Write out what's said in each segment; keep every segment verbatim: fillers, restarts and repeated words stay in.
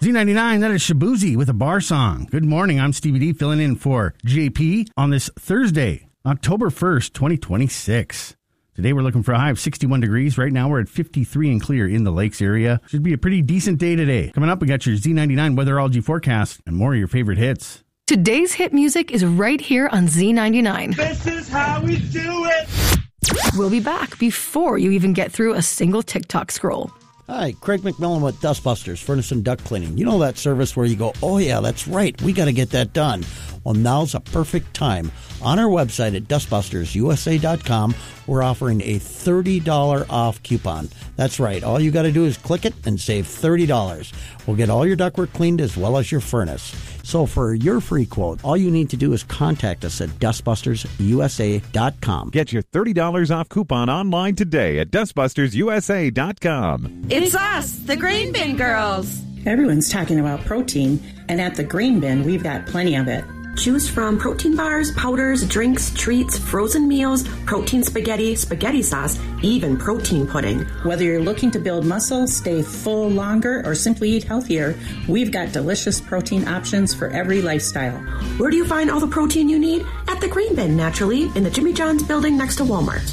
Z ninety-nine, that is Shabuzi with a bar song. Good morning, I'm Stevie D filling in for J P on this Thursday, October first, twenty twenty-six. Today we're looking for a high of sixty-one degrees. Right now we're at fifty-three and clear in the lakes area. Should be a pretty decent day today. Coming up, we got your Z ninety-nine weatherology forecast and more of your favorite hits. Today's hit music is right here on Z ninety-nine. This is how we do it. We'll be back before you even get through a single TikTok scroll. Hi, Craig McMillan with Dustbusters, Furnace and Duct Cleaning. You know that service where you go, oh yeah, that's right, we got to get that done. Well, now's a perfect time. On our website at dust busters u s a dot com, we're offering a thirty dollars off coupon. That's right, all you got to do is click it and save thirty dollars. We'll get all your ductwork cleaned as well as your furnace. So for your free quote, all you need to do is contact us at dust busters u s a dot com. Get your thirty dollars off coupon online today at dust busters u s a dot com. It's us, the Grain Bin Girls. Everyone's talking about protein, and at the Grain Bin, we've got plenty of it. Choose from protein bars, powders, drinks, treats, frozen meals, protein spaghetti, spaghetti sauce, even protein pudding. Whether you're looking to build muscle, stay full longer, or simply eat healthier, we've got delicious protein options for every lifestyle. Where do you find all the protein you need? At the Grain Bin, naturally, in the Jimmy John's building next to Walmart.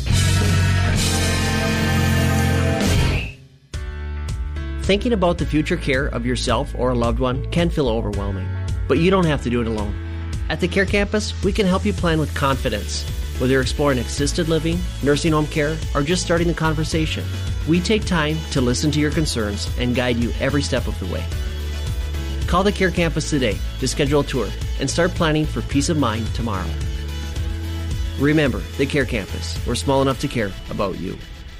Thinking about the future care of yourself or a loved one can feel overwhelming, but you don't have to do it alone. At the Care Campus, we can help you plan with confidence. Whether you're exploring assisted living, nursing home care, or just starting the conversation, we take time to listen to your concerns and guide you every step of the way. Call the Care Campus today to schedule a tour and start planning for peace of mind tomorrow. Remember, the Care Campus. We're small enough to care about you.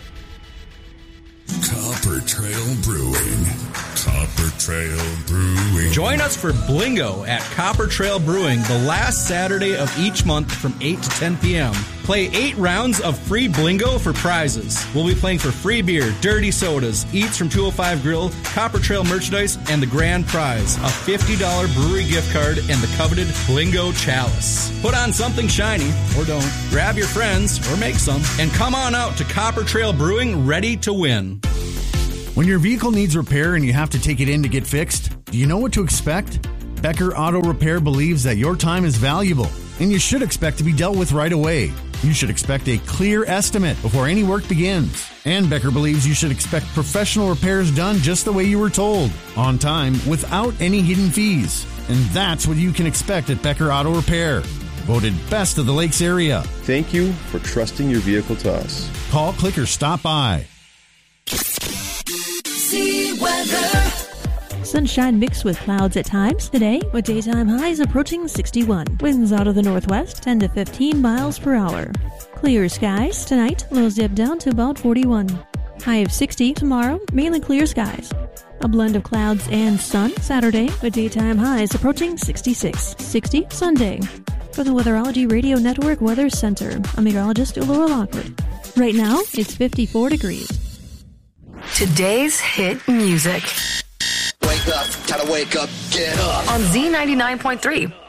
Copper Trail Brewing. Copper Trail Brewing. Join us for Blingo at Copper Trail Brewing the last Saturday of each month from eight to ten p.m. Play eight rounds of free Blingo for prizes. We'll be playing for free beer, dirty sodas, eats from two oh five Grill, Copper Trail merchandise, and the grand prize, a fifty dollars brewery gift card and the coveted Blingo chalice. Put on something shiny, or don't. Grab your friends, or make some, and come on out to Copper Trail Brewing ready to win. When your vehicle needs repair and you have to take it in to get fixed, do you know what to expect? Becker Auto Repair believes that your time is valuable, and you should expect to be dealt with right away. You should expect a clear estimate before any work begins. And Becker believes you should expect professional repairs done just the way you were told, on time, without any hidden fees. And that's what you can expect at Becker Auto Repair. Voted best of the Lakes area. Thank you for trusting your vehicle to us. Call, click, or stop by. Weather. Sunshine mixed with clouds at times today, with daytime highs approaching sixty-one. Winds out of the northwest, ten to fifteen miles per hour. Clear skies tonight, lows dip down to about forty-one. High of sixty tomorrow, mainly clear skies. A blend of clouds and sun Saturday, with daytime highs approaching sixty-six. sixty Sunday. For the Weatherology Radio Network Weather Center, I'm meteorologist Laura Lockwood. Right now, it's fifty-four degrees. Today's hit music. Wake up, gotta wake up, get up. On Z ninety-nine point three.